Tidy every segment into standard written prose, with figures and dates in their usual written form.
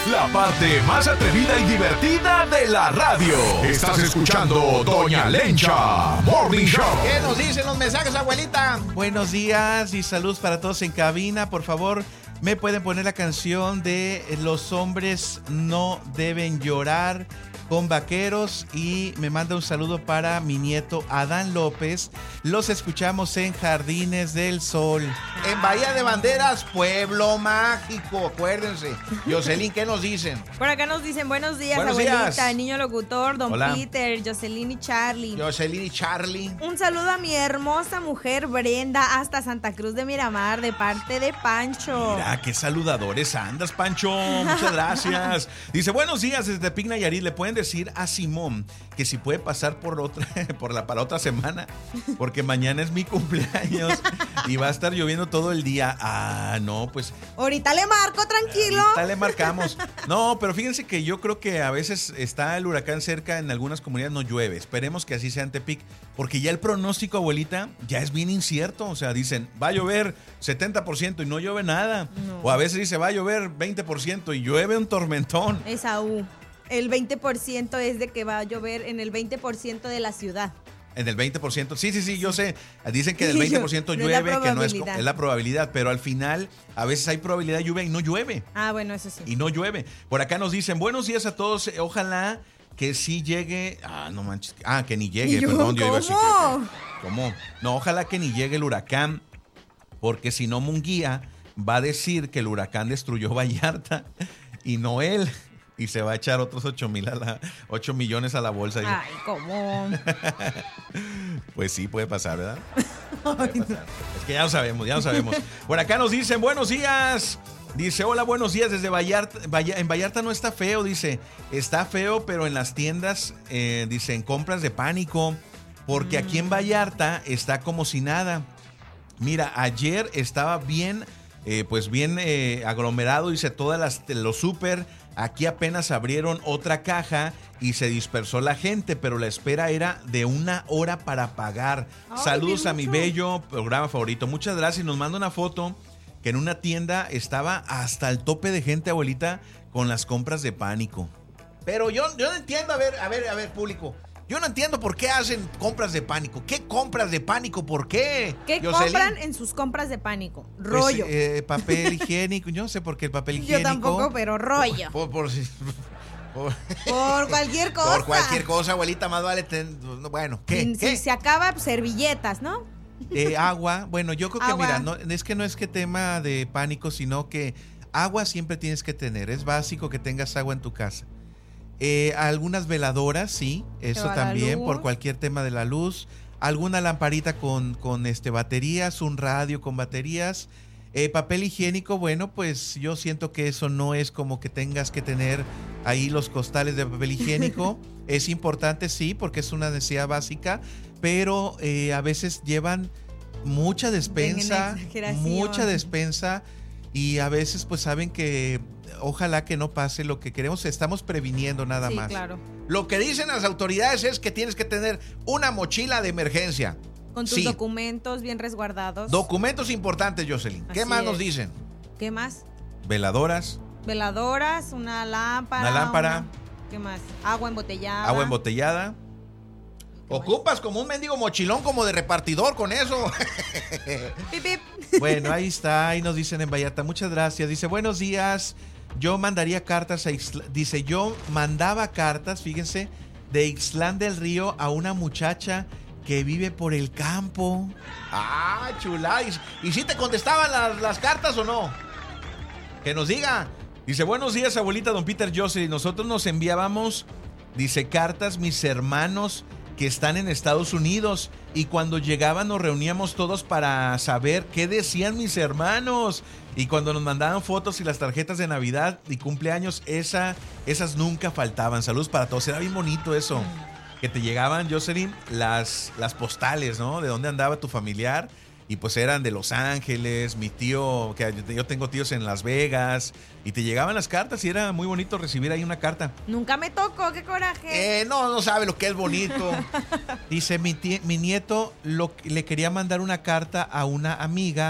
la parte más atrevida y divertida de la radio. Estás escuchando Doña Lencha Morning Show. ¿Qué nos dicen los mensajes, abuelita? Buenos días y saludos para todos en cabina. Por favor, me pueden poner la canción de Los hombres no deben llorar con Vaqueros, y me manda un saludo para mi nieto Adán López. Los escuchamos en Jardines del Sol. En Bahía de Banderas, Pueblo Mágico, acuérdense. Jocelyn, ¿qué nos dicen? Por acá nos dicen buenos días, Buenos abuelita, días. niño locutor, don Hola. Peter, Jocelyn y Charlie. Jocelyn y Charlie. Un saludo a mi hermosa mujer Brenda hasta Santa Cruz de Miramar de parte de Pancho. Mira, qué saludadores andas, Pancho. Muchas gracias. Dice, buenos días desde Tepic, Nayarit. ¿Le pueden decir a Simón que si puede pasar para otra semana? Porque mañana es mi cumpleaños y va a estar lloviendo todo el día. Ah, no, pues Ahorita le marco, tranquilo. ahorita le marcamos. No, pero fíjense que yo creo que a veces está el huracán cerca, en algunas comunidades no llueve. Esperemos que así sea en Tepic, porque ya el pronóstico, abuelita, ya es bien incierto. O sea, dicen, va a llover 70% y no llueve nada. No. O a veces dice, va a llover 20% y llueve un tormentón. Esaú, el 20% es de que va a llover en el 20% de la ciudad. En el 20%, sí, yo sé. Dicen que del 20% No es la llueve, que no es probabilidad. la probabilidad, pero al final a veces hay probabilidad de lluvia y no llueve. Ah, bueno, eso sí. Y no llueve. Por acá nos dicen, buenos días a todos, ojalá que sí llegue. Ah, no manches. Ah, que ni llegue, ¿Y yo, perdón. Yo iba a decir cómo? ¿cómo? No, ojalá que ni llegue el huracán, porque si no Munguía va a decir que el huracán destruyó Vallarta y no él. Y se va a echar otros 8 millones a la bolsa. Ay, ¿cómo? Pues sí, puede pasar, ¿verdad? Ay, no. Es que ya lo sabemos. Por acá nos dicen, buenos días. Dice, hola, buenos días desde Vallarta. En Vallarta no está feo, dice. Está feo, pero en las tiendas, dice, en compras de pánico. Porque aquí en Vallarta está como si nada. Mira, ayer estaba bien, bien aglomerado, dice, todas los súper. Aquí apenas abrieron otra caja y se dispersó la gente, pero la espera era de 1 hora para pagar. Ay, Saludos qué a mi mucho. bello programa favorito. Muchas gracias. Nos manda una foto que en una tienda estaba hasta el tope de gente, abuelita, con las compras de pánico. Pero yo no entiendo, a ver, público. Yo no entiendo por qué hacen compras de pánico. ¿Ququé compras de pánico? ¿Por qué? ¿Qué Jocelyn? compran en sus compras de pánico? Pues, Rollo. papel higiénico. Yo no sé por qué el papel Yo higiénico. tampoco, pero rollo. Por Por cualquier cosa. Por cualquier cosa, abuelita, más vale. Bueno, ¿qué? Si se acaba, pues, servilletas, ¿no? Agua. Bueno, yo creo que, Agua. mira, no es que tema de pánico, sino que agua siempre tienes que tener. Es básico que tengas agua en tu casa. Algunas veladoras, sí, eso va la también, luz. por cualquier tema de la luz. Alguna lamparita con baterías, un radio con baterías. Papel higiénico, bueno, pues yo siento que eso no es como que tengas que tener ahí los costales de papel higiénico. Es importante, sí, porque es una necesidad básica, pero a veces llevan mucha despensa, y a veces pues saben que ojalá que no pase lo que queremos. Estamos previniendo nada Sí, más. claro. Lo que dicen las autoridades es que tienes que tener una mochila de emergencia. Con tus Sí. documentos bien resguardados. Documentos importantes, Jocelyn. ¿Qué Así más es. nos dicen? ¿Qué más? Veladoras, Veladoras, una lámpara. Una lámpara. ¿Qué más? Agua embotellada. agua embotellada. Ocupas como un mendigo mochilón como de repartidor con eso. Pip, pip. Bueno, ahí está, ahí nos dicen en Vallarta. Muchas gracias. Dice, buenos días. Yo mandaría cartas dice, yo mandaba cartas, fíjense, de Ixtlán del Río a una muchacha que vive por el campo. Ah, chula. ¿Y si te contestaban las cartas o no? Que nos diga. Dice, buenos días, abuelita, don Peter Joseph. Nosotros nos enviábamos, dice, cartas mis hermanos que están en Estados Unidos, y cuando llegaban nos reuníamos todos para saber qué decían mis hermanos, y cuando nos mandaban fotos y las tarjetas de Navidad y cumpleaños, esas nunca faltaban. Saludos para todos. Era bien bonito eso, que te llegaban, Jocelyn, las postales, ¿no? De dónde andaba tu familiar. Y pues eran de Los Ángeles, mi tío, que yo tengo tíos en Las Vegas, y te llegaban las cartas y era muy bonito recibir ahí una carta. Nunca me tocó, qué coraje. No sabe lo que es bonito. Dice, mi nieto le quería mandar una carta a una amiga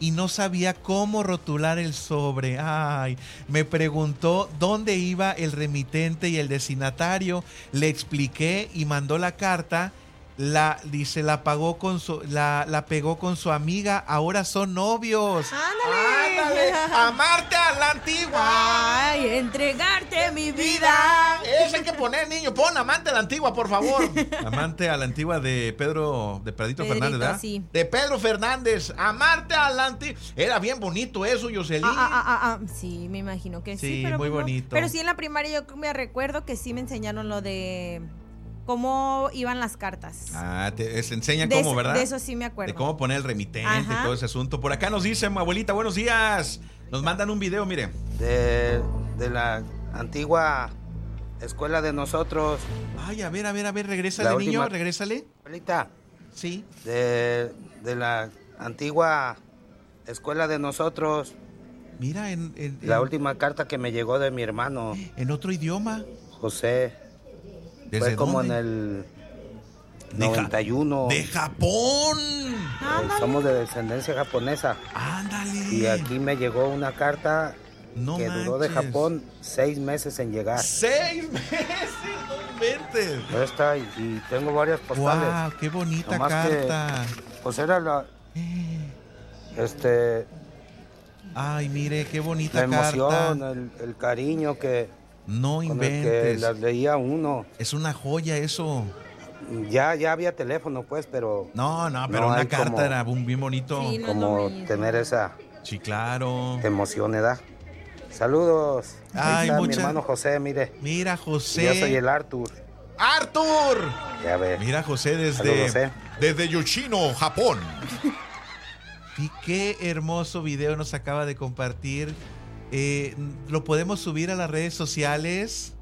y no sabía cómo rotular el sobre. Ay, me preguntó dónde iba el remitente y el destinatario. Le expliqué y mandó la carta. La pegó con su amiga. Ahora son novios. ¡Ándale! Amarte a la antigua. ¡Ay, entregarte mi vida! Eso hay que poner, niño. Pon amante a la antigua, por favor. Amante a la antigua de Pedrito Fernández, ¿verdad? Sí. De Pedro Fernández. Amarte a la antigua. Era bien bonito eso, Yoselín. Sí, me imagino que sí. Sí, pero muy pues no. bonito. Pero sí, en la primaria yo me recuerdo que sí me enseñaron lo de cómo iban las cartas. Se enseña cómo, ¿verdad? De eso sí me acuerdo. De cómo poner el remitente Ajá. y todo ese asunto. Por acá nos dicen, abuelita, buenos días. Nos mandan un video, mire. De la antigua escuela de nosotros. Ay, a ver, regrésale, niño, regrésale. Abuelita, Sí. de la antigua escuela de nosotros. Mira, La última carta que me llegó de mi hermano, en otro idioma. José. ¿Desde Fue como dónde? en el 91. ¡De Japón! Somos de descendencia japonesa. ¡Ándale! Y aquí me llegó una carta No que duró de manches. Japón 6 meses en llegar. 6 meses, no inventes. Esta, y tengo varias postales. ¡Guau! ¡Qué bonita Nomás que, carta! pues era la... Ay, mire, qué bonita La emoción, carta. el cariño que No con el que inventes. las leía uno. Es una joya eso. Ya había teléfono, pues, pero No, pero No una hay carta como- era bien bonito. Sí, no. como es lo mismo. tener esa Sí, claro. emoción, ¿verdad? Saludos. Ahí Ay, está mi mucha- hermano José, mire. Mira, Y José. yo soy el Arthur. ¡Arthur! Ya ve. Mira, José, Saludos, Desde Yoshino, Japón. Y qué hermoso video nos acaba de compartir. Lo podemos subir a las redes sociales.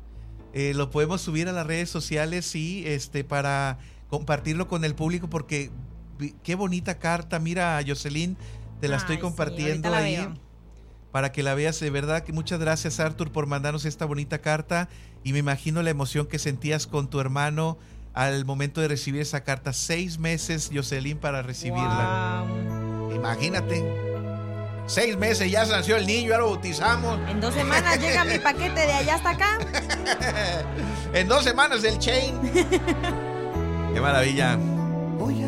Sí, para compartirlo con el público, porque qué bonita carta. Mira, Yoselín, te la estoy Ay, sí, compartiendo ahorita la ahí. veo. Para que la veas, de verdad que muchas gracias, Arthur, por mandarnos esta bonita carta. Y me imagino la emoción que sentías con tu hermano al momento de recibir esa carta. 6 meses, Yoselín, para recibirla. Guau. Imagínate. 6 meses, ya se nació el niño, ya lo bautizamos. En 2 semanas llega mi paquete de allá hasta acá. En 2 semanas del chain. Qué maravilla. Voy a